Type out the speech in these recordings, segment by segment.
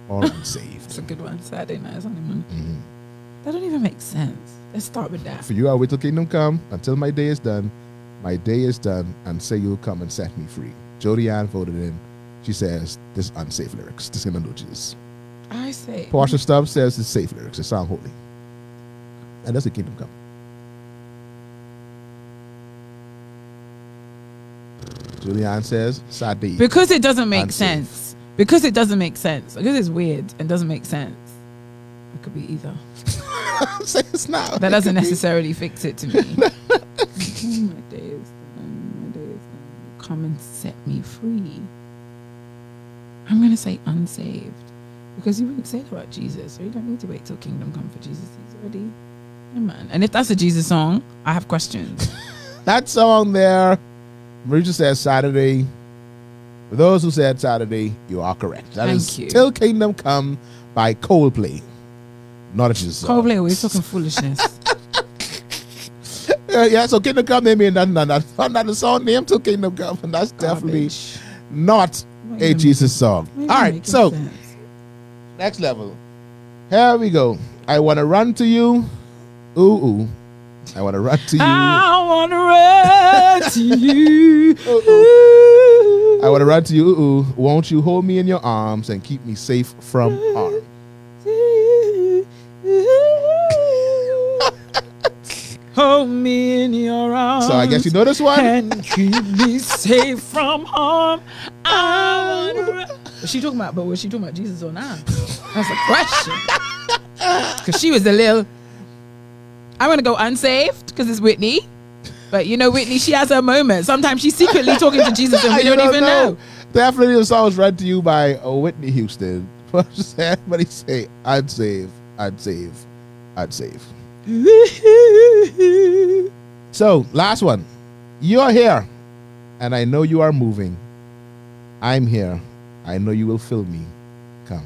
or unsaved. That's a good one. Saturday night honeymoon. That don't even make sense. Let's start with that. For you, I'll wait till kingdom come until my day is done. My day is done, and say you'll come and set me free. Jody Ann voted in. She says this is unsafe lyrics. This is gonna do Jesus. I say. Portia Stubbs says it's safe lyrics. It sound holy. And that's the kingdom come. Julianne says sad day. Because it doesn't make Unsafe. sense. Because it doesn't make sense. Because it's weird and doesn't make sense. It could be either. Say it's not. That doesn't necessarily fix it to me. My day is done. My day is done. Come and set me free. I'm going to say unsaved. Because you wouldn't say that about Jesus. So you don't need to wait till kingdom come for Jesus. He's already. Yeah, man. And if that's a Jesus song, I have questions. That song there, Marisa says Saturday. For those who said Saturday, you are correct. That is Thank you. Till Kingdom Come by Coldplay. Not a Jesus song. Coldplay always talking foolishness. Yeah, so Kingdom Come, they mean that the song name Till Kingdom Come, and that's definitely Garbage. not Not a even Jesus song. Not even All right, making so sense. next level. Here we go. I want to run to you. Ooh, ooh. I want to run to you. I want to run to you. I want to run to you. Ooh, ooh. Won't you hold me in your arms and keep me safe from harm? Hold me in your arms. So I guess you know this one. And keep me safe from harm. I wanna run. Was she talking about Jesus or not? That's a question. Because she was a little. I'm gonna go unsaved because it's Whitney. But you know, Whitney, she has her moments. Sometimes she's secretly talking to Jesus and we You don't even know. Definitely the song was read to you by Whitney Houston. Everybody say, I'd save, I'd save, I'd save. So, last one. You're here, and I know you are moving. I'm here. I know you will fill me. Come.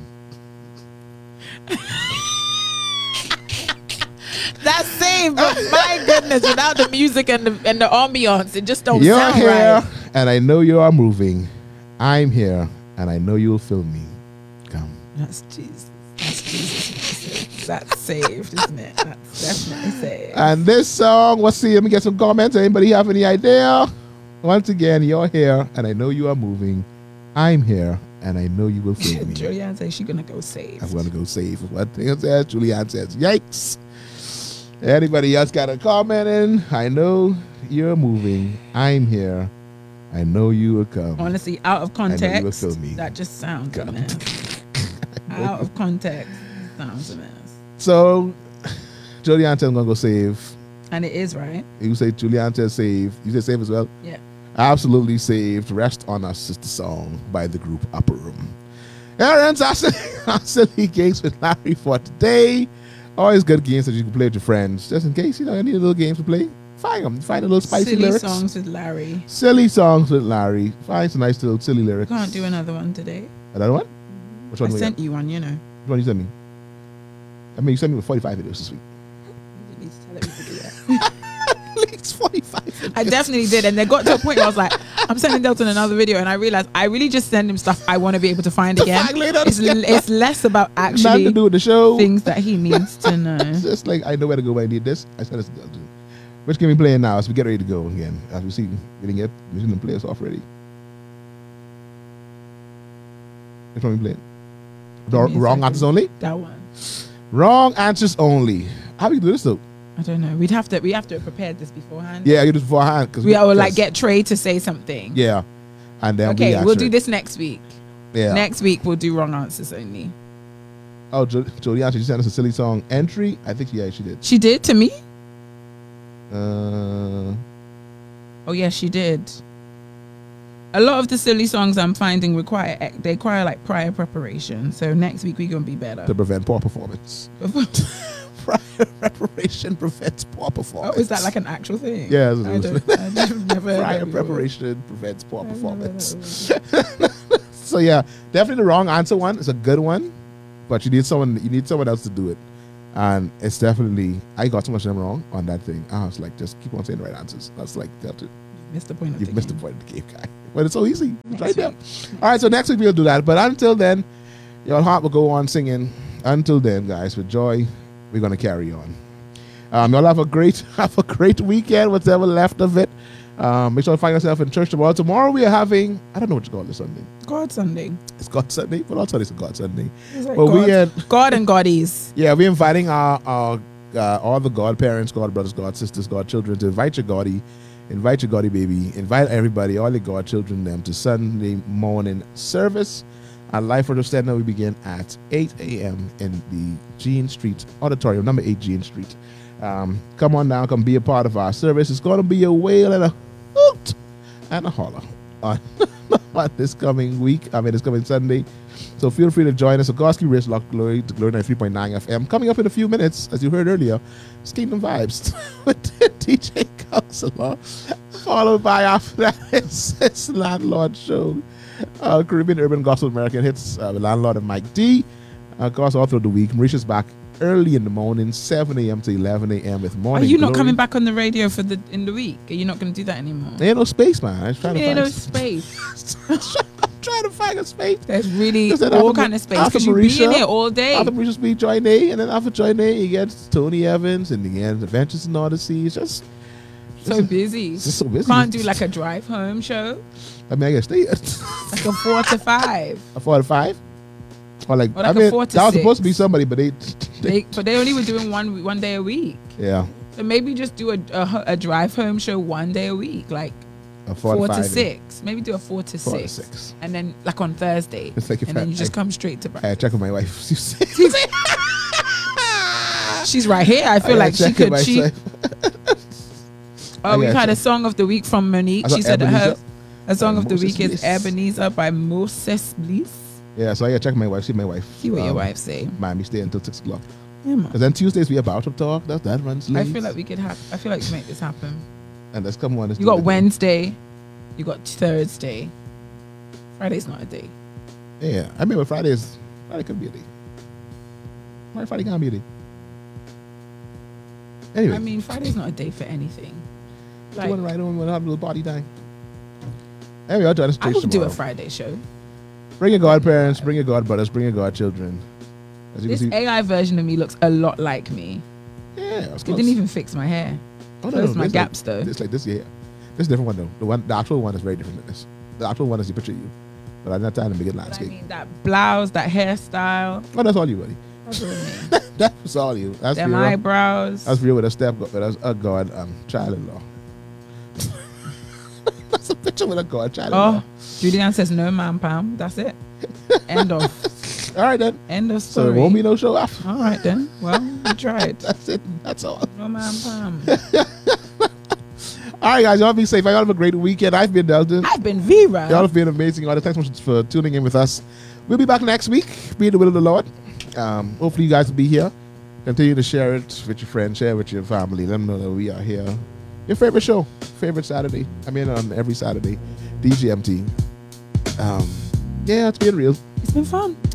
That's same, but my goodness, without the music and the ambiance, it just don't You're sound here, right. and I know you are moving. I'm here, and I know you will fill me. Come. That's Jesus. That's Jesus. That's saved, isn't it? That's definitely saved. And this song, let's see, let me get some comments. Anybody have any idea? Once again, you're here, and I know you are moving. I'm here, and I know you will fill me. Julianne says she's gonna go saved. I'm going to go save. One thing it says, Julianne says, yikes. Anybody else got a comment in? I know you're moving. I'm here. I know you will come. Honestly, out of I know you will context, fill me. that just sounds a Come. mess. Out of context, sounds a mess. So, Julianne says I'm going to go save. And it is, right? You say Julianne says save. You say save as well? Yeah. Absolutely saved. Rest on Us is the song by the group Upper Room. Aaron's our silly games with Larry for today. Always good games that you can play with your friends. Just in case, you need a little games to play. Find them. Find a little spicy Silly lyrics. songs with Larry. Silly songs with Larry. Find some nice little silly lyrics. Can't do another one today. Another one? Which one? I we sent got? you one, you know. Which one you sent me? I mean, you sent me 45 videos this week. You need to tell everybody that. At least 45 videos. I definitely did, and they got to a point where I was like, I'm sending Delton another video, and I realized I really just send him stuff I want to be able to find again. find later. It's less about Nothing actually to do with the show. things that he needs to know. It's just like, I know where to go when I need this. I said it's which game we playing now as we get ready to go again. As we see, we didn't play us off already. Which one we playing? Give me a Wrong second. answers only? That one. Wrong answers only. How do you do this though? I don't know. We have to have prepared this beforehand. Yeah, you do this beforehand. Cause We will like get Trey to say something. Yeah. And then Okay, we we'll answer do it. this next week. Yeah. Next week we'll do wrong answers only. Oh, Jodie answered. She sent us a silly song entry. I think, yeah, she did. She did to me? Uh, Oh yes, she did. A lot of the silly songs I'm finding require like prior preparation. So next week we're gonna be better. to prevent poor performance. Prior preparation prevents poor Oh, performance. is that like an actual thing? Yeah, I don't never heard prior that before. preparation prevents poor I've never heard performance. that So yeah, definitely the wrong answer one. It's a good one, but you need someone else to do it. And it's definitely, I got so much of them wrong on that thing. I was like, just keep on saying the right answers. That's like, You missed the point of you've the missed the game. point of the game, guy. But it's so easy. It's right Next there. week. All right, so next week we'll do that. But until then, Your heart will go on singing. Until then, guys, with joy, we're gonna carry on. Y'all have a great weekend, whatever left of it. Make sure to find yourself in church tomorrow. Tomorrow we are having, I don't know what you call this Sunday. God Sunday. It's God Sunday, but also it's a God Sunday. It's like But God and Goddies. yeah, we're inviting our all the godparents, god brothers, god sisters, god children to invite your Goddie, invite your Goddie baby, invite everybody, all the god children, them to Sunday morning service. Our Life Word of Standard we begin at 8 a.m. in the Jean Street Auditorium, number 8 Jean Street. Come on now, come be a part of our service. It's going to be a wail and a hoot and a holler on this coming this coming Sunday. So feel free to join us. Ogoski Rich Lock Glory to Glory 93.9 FM. Coming up in a few minutes, as you heard earlier, it's Kingdom Vibes with DJ Counselor. Followed by after that, it's Landlord Show. Caribbean Urban Gospel American Hits with Landlord and Mike D. Of course, all through the week. Mauritius back early in the morning, 7 a.m. to 11 a.m. with Morning Are you not Glory. coming back on the radio in the week? Are you not going to do that anymore? There ain't no space, man. I'm trying to Ain't find no space. I'm trying to find a space. There's really Because then all after- kind of space after because you be Marisha- in there all day. After Mauritius be Joy Day, and then after Joy Day, you get Tony Evans, and again, Adventures in Odyssey. It's just So busy. it's just so busy. Can't do like a drive home show, I mean, I guess they like a 4 to 5. a 4 to 5, or like, Or like I mean, a 4 to that was 6. supposed to be somebody, but But they only were doing one day a week. yeah, So maybe just do a drive home show one day a week, like a 4 4 to 5. to 6. Maybe do a 4 to 4 to 6. 6. And then like on Thursday. It's like if and then you just come straight to I breakfast. check with my wife. She's right here. I feel like she could. I We've gotta had a check. song of the week from Monique. I thought She said that her Ebenezer. song of the Moses week is Bliss. Ebenezer by Moses Bliss. Yeah, so I gotta check my wife. See my wife. See what your wife say. Miami stay until 6 o'clock. Yeah, man. Because then Tuesdays we about to talk. That runs late. I feel like we could have. I feel like we make this happen. And let's come on. Let's You do got it. Wednesday. You got Thursday. Friday's not a day. Yeah, I mean, but Friday could be a day. Why Friday can't be a day? Anyway, I mean, Friday's not a day for anything. you Like, want to ride on with a little body time. Anyway, I'll join us I will do a tomorrow. Friday show. Bring your godparents, bring your godbrothers, bring your godchildren. As you This can see, AI version of me looks a lot like me. yeah, it's It close. didn't even fix my hair. Oh, Closed my it's gaps though. It's like this, yeah. This is a different one though. The actual one is very different than this. The actual one is the picture of you, but I'm not trying to make it But I landscape. mean, that blouse, that hairstyle. Oh, that's all you, buddy. That's all me. That's all you. That's Them real. eyebrows. That's real with a step, with a god child-in-law. That's a picture with a god child-in-law. Oh, Julianne says no, man, Pam. That's it. End of. All right then. End of So story. it won't be no show off. All right then. Well, we tried. That's it. That's all. No, man, Pam. All right, guys. Y'all be safe. Y'all have a great weekend. I've been Delton. I've been Vera. Y'all have been amazing. All the thanks so much for tuning in with us. We'll be back next week. Be in the will of the Lord. Hopefully you guys will be here. Continue to share it with your friends, share it with your family. Let them know that we are here. Your favorite show, favorite Saturday. I mean, on every Saturday, DGMT. Yeah, it's been real. It's been fun.